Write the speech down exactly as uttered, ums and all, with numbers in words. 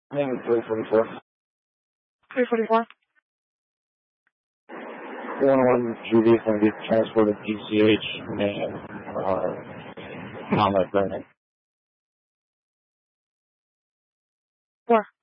I think three forty-four. three forty-four. one oh one G V is going to be transported to D C H and uh, combat burning. Four.